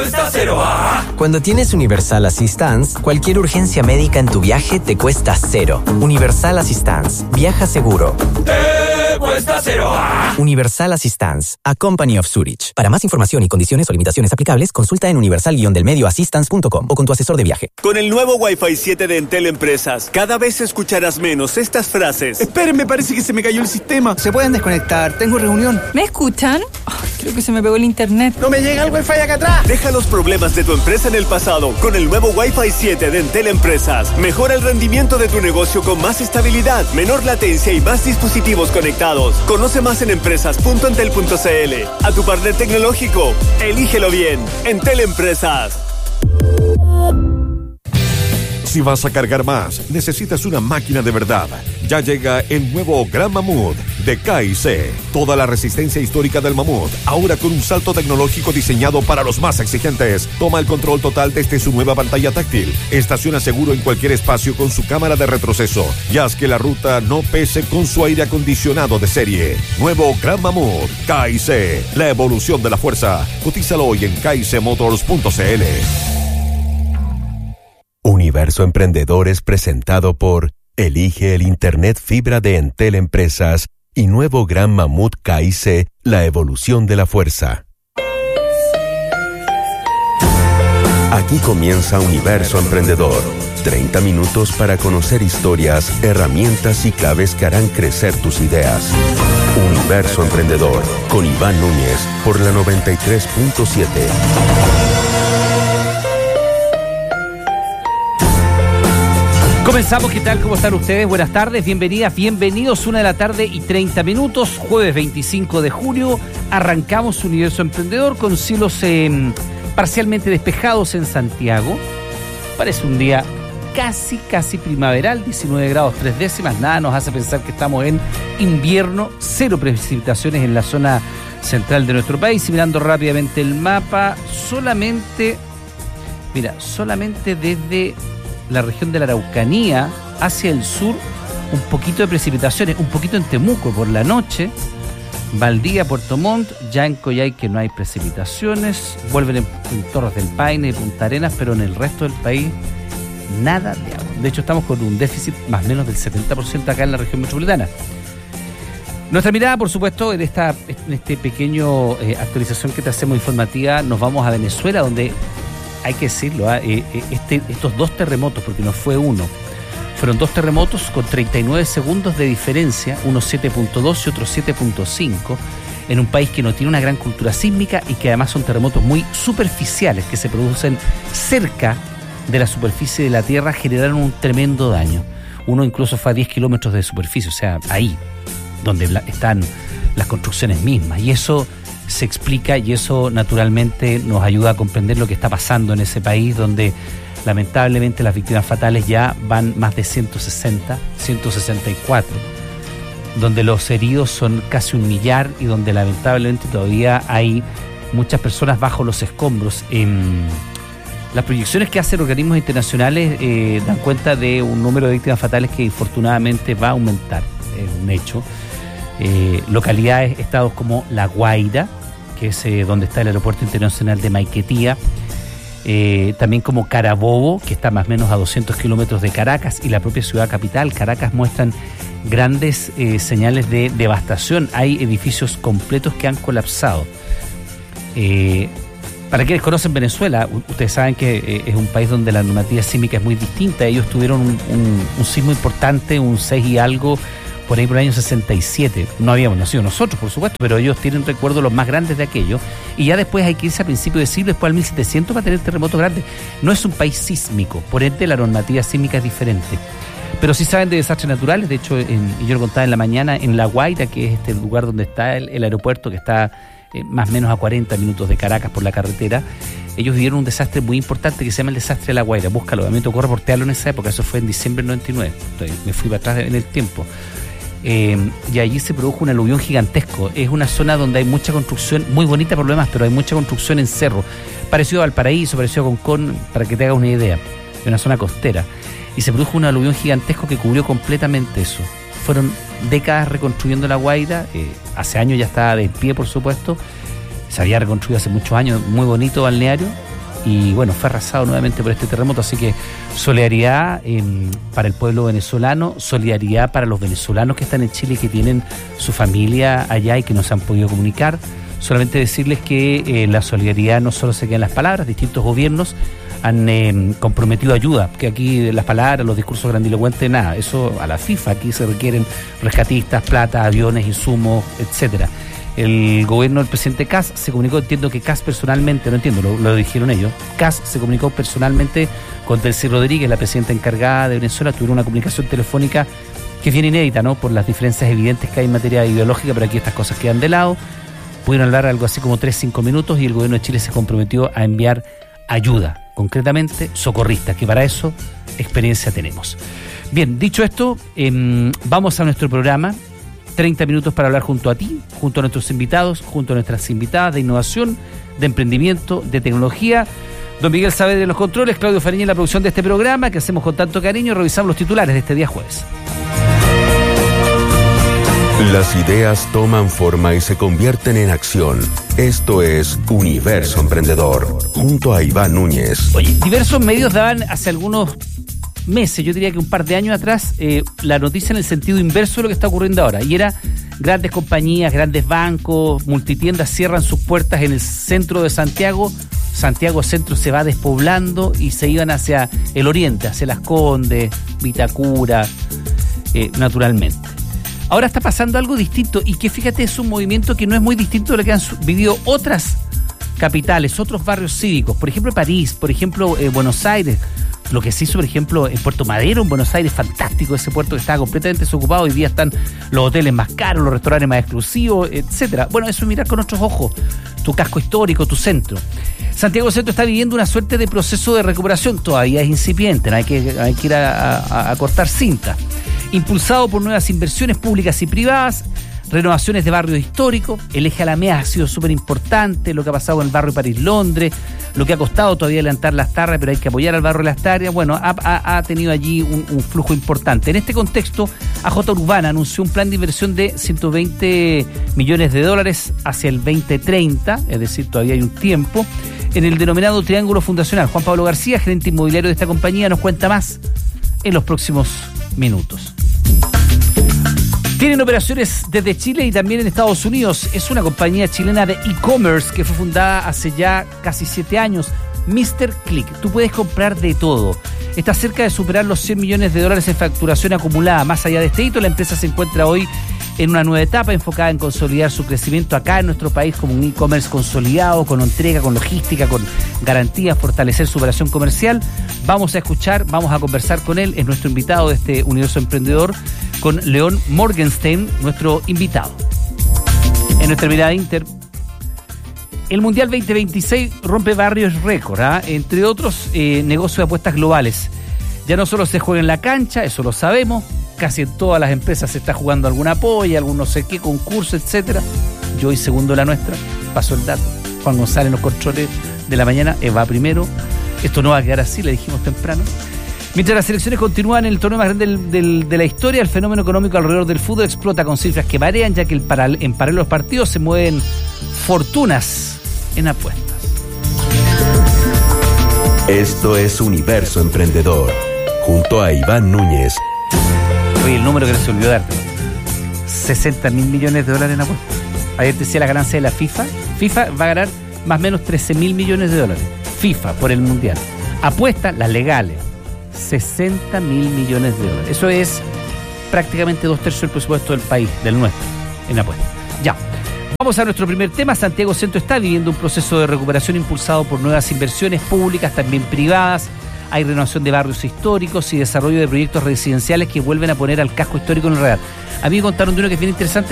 cuesta cero. Cuando tienes Universal Assistance, cualquier urgencia médica en tu viaje te cuesta cero. Universal Assistance. Viaja seguro. Te cuesta cero. Universal Assistance. A Company of Zurich. Para más información y condiciones o limitaciones aplicables, consulta en universal-delmedioassistance.com o con tu asesor de viaje. Con el nuevo Wi-Fi 7 de Entel Empresas, cada vez escucharás menos estas frases. Esperen, me parece que se me cayó el sistema. Se pueden desconectar, tengo reunión. ¿Me escuchan? Oh, creo que se me pegó el internet. No me llega el Wi-Fi acá atrás. Deja los problemas de tu empresa en el pasado con el nuevo Wi-Fi 7 de Entel Empresas. Mejora el rendimiento de tu negocio con más estabilidad, menor latencia y más dispositivos conectados. Conoce más en empresas.entel.cl. A tu partner tecnológico, elígelo bien. Entel Empresas. Si vas a cargar más, necesitas una máquina de verdad. Ya llega el nuevo Gran Mamut de K&C. Toda la resistencia histórica del Mamut, ahora con un salto tecnológico diseñado para los más exigentes. Toma el control total desde su nueva pantalla táctil. Estaciona seguro en cualquier espacio con su cámara de retroceso. Y haz que la ruta no pese con su aire acondicionado de serie. Nuevo Gran Mamut K&C. La evolución de la fuerza. Cotízalo hoy en kicmotors.cl. Universo Emprendedor es presentado por Elige el Internet Fibra de Entel Empresas y nuevo Gran Mamut K&C, la evolución de la fuerza. Aquí comienza Universo Emprendedor. 30 minutos para conocer historias, herramientas y claves que harán crecer tus ideas. Universo Emprendedor con Iván Núñez por la 93.7. Comenzamos, ¿qué tal? ¿Cómo están ustedes? Buenas tardes, bienvenidas, bienvenidos. 1:30 p.m, jueves 25 de junio. Arrancamos Universo Emprendedor con cielos parcialmente despejados en Santiago. Parece un día casi primaveral, 19 grados 3 décimas. Nada nos hace pensar que estamos en invierno, cero precipitaciones en la zona central de nuestro país. Y mirando rápidamente el mapa, solamente desde la región de la Araucanía hacia el sur, un poquito de precipitaciones, un poquito en Temuco por la noche, Valdivia, Puerto Montt, ya en Coyhaique no hay precipitaciones, vuelven en Torres del Paine y Punta Arenas, pero en el resto del país nada de agua. De hecho, estamos con un déficit más o menos del 70% acá en la región metropolitana. Nuestra mirada, por supuesto, en este pequeño actualización que te hacemos informativa, nos vamos a Venezuela, donde hay que decirlo, estos dos terremotos, porque no fue uno, fueron dos terremotos con 39 segundos de diferencia, uno 7.2 y otro 7.5, en un país que no tiene una gran cultura sísmica y que además son terremotos muy superficiales, que se producen cerca de la superficie de la Tierra, generaron un tremendo daño. Uno incluso fue a 10 kilómetros de superficie, o sea, ahí, donde están las construcciones mismas, y eso se explica y eso naturalmente nos ayuda a comprender lo que está pasando en ese país, donde lamentablemente las víctimas fatales ya van más de 164, donde los heridos son casi 1 millar y donde lamentablemente todavía hay muchas personas bajo los escombros. Las proyecciones que hacen organismos internacionales dan cuenta de un número de víctimas fatales que infortunadamente va a aumentar, es un hecho. Localidades, estados como La Guaira, que es donde está el aeropuerto internacional de Maiquetía, también como Carabobo, que está más o menos a 200 kilómetros de Caracas, y la propia ciudad capital, Caracas, muestran grandes señales de devastación. Hay edificios completos que han colapsado. Para quienes conocen Venezuela, ustedes saben que es un país donde la normativa sísmica es muy distinta. Ellos tuvieron un sismo importante, un 6 y algo, por ahí por el año 67. No habíamos nacido nosotros, por supuesto, pero ellos tienen recuerdos los más grandes de aquello. Y ya después hay que irse a principios de siglo, después al 1700, para tener terremotos grandes. No es un país sísmico, por ende la normativa sísmica es diferente. Pero sí saben de desastres naturales. De hecho, y yo lo contaba en la mañana, en La Guaira, que es este lugar donde está el aeropuerto, que está más o menos a 40 minutos de Caracas por la carretera, ellos vivieron un desastre muy importante que se llama el desastre de La Guaira. Búscalo, a mí me tocó reportearlo en esa época, eso fue en diciembre del 99. Entonces, me fui para atrás en el tiempo. Y allí se produjo un aluvión gigantesco. Es una zona donde hay mucha construcción, muy bonita por lo demás, pero hay mucha construcción en cerro, parecido a Valparaíso, parecido a Concón, para que te hagas una idea. Es una zona costera. Y se produjo un aluvión gigantesco que cubrió completamente eso. Fueron décadas reconstruyendo La Guaira, hace años ya estaba de pie, por supuesto, se había reconstruido hace muchos años, muy bonito balneario, y bueno, fue arrasado nuevamente por este terremoto, así que solidaridad para el pueblo venezolano, solidaridad para los venezolanos que están en Chile y que tienen su familia allá y que no se han podido comunicar. Solamente decirles que la solidaridad no solo se queda en las palabras, distintos gobiernos han comprometido ayuda, que aquí las palabras, los discursos grandilocuentes, nada, eso a la FIFA, aquí se requieren rescatistas, plata, aviones, insumos, etcétera. El gobierno del presidente Kast se comunicó, entiendo que Kast personalmente, no entiendo, lo dijeron ellos, Kast se comunicó personalmente con Delcy Rodríguez, la presidenta encargada de Venezuela, tuvieron una comunicación telefónica que es bien inédita, ¿no? Por las diferencias evidentes que hay en materia ideológica, pero aquí estas cosas quedan de lado. Pudieron hablar algo así como 3-5 minutos y el gobierno de Chile se comprometió a enviar ayuda, concretamente socorristas, que para eso experiencia tenemos. Bien, dicho esto, vamos a nuestro programa. 30 minutos para hablar junto a ti, junto a nuestros invitados, junto a nuestras invitadas de innovación, de emprendimiento, de tecnología. Don Miguel Saavedra de los controles, Claudio Fariña en la producción de este programa que hacemos con tanto cariño. Revisamos los titulares de este día jueves. Las ideas toman forma y se convierten en acción. Esto es Universo Emprendedor, junto a Iván Núñez. Oye, diversos medios daban hace algunos meses, yo diría que un par de años atrás, la noticia en el sentido inverso de lo que está ocurriendo ahora, y era grandes compañías, grandes bancos, multitiendas cierran sus puertas en el centro de Santiago. Santiago Centro se va despoblando y se iban hacia el oriente, hacia Las Condes, Vitacura, naturalmente. Ahora está pasando algo distinto y que fíjate, es un movimiento que no es muy distinto de lo que han vivido otras capitales, otros barrios cívicos, por ejemplo París, por ejemplo Buenos Aires. Lo que se hizo, por ejemplo, en Puerto Madero, en Buenos Aires, fantástico ese puerto que estaba completamente desocupado. Hoy día están los hoteles más caros, los restaurantes más exclusivos, etcétera. Bueno, eso es mirar con otros ojos tu casco histórico, tu centro. Santiago Centro está viviendo una suerte de proceso de recuperación. Todavía es incipiente, no hay que ir a cortar cinta. Impulsado por nuevas inversiones públicas y privadas, renovaciones de barrios históricos, el eje Alameda ha sido súper importante, lo que ha pasado con el barrio París-Londres, lo que ha costado todavía levantar Las Tarrias, pero hay que apoyar al barrio Las Tarrias. Bueno, ha tenido allí un flujo importante. En este contexto, AJ Urbana anunció un plan de inversión de $120 millones hacia el 2030, es decir, todavía hay un tiempo, en el denominado Triángulo Fundacional. Juan Pablo García, gerente inmobiliario de esta compañía, nos cuenta más en los próximos minutos. Tienen operaciones desde Chile y también en Estados Unidos. Es una compañía chilena de e-commerce que fue fundada hace ya casi 7 años. Mr. Click. Tú puedes comprar de todo. Está cerca de superar los $100 millones en facturación acumulada. Más allá de este hito, la empresa se encuentra hoy en una nueva etapa enfocada en consolidar su crecimiento acá en nuestro país como un e-commerce consolidado, con entrega, con logística, con garantías, fortalecer su operación comercial. Vamos a conversar con él, es nuestro invitado de este Universo Emprendedor, con León Morgenstein, nuestro invitado. En nuestra mirada Inter, el Mundial 2026 rompe barrios récord, entre otros negocios de apuestas globales. Ya no solo se juega en la cancha, eso lo sabemos, casi en todas las empresas se está jugando alguna polla, algún no sé qué, concurso, etcétera. Yo hoy segundo la nuestra, paso el dato. Juan González en los controles de la mañana, va primero. Esto no va a quedar así, le dijimos temprano. Mientras las selecciones continúan en el torneo más grande de la historia, el fenómeno económico alrededor del fútbol explota con cifras que marean, ya que en paralelo a los partidos se mueven fortunas en apuestas. Esto es Universo Emprendedor, junto a Iván Núñez. Oye, el número que se olvidó darte, $60 millones en apuestas. Ayer te decía la ganancia de la FIFA. FIFA va a ganar más o menos $13 millones. FIFA por el Mundial. Apuestas, las legales, $60 millones. Eso es prácticamente 2/3 del presupuesto del país, del nuestro, en apuestas. Ya. Vamos a nuestro primer tema. Santiago Centro está viviendo un proceso de recuperación impulsado por nuevas inversiones públicas, también privadas. Hay renovación de barrios históricos y desarrollo de proyectos residenciales que vuelven a poner al casco histórico en el radar. A mí me contaron de uno que es bien interesante.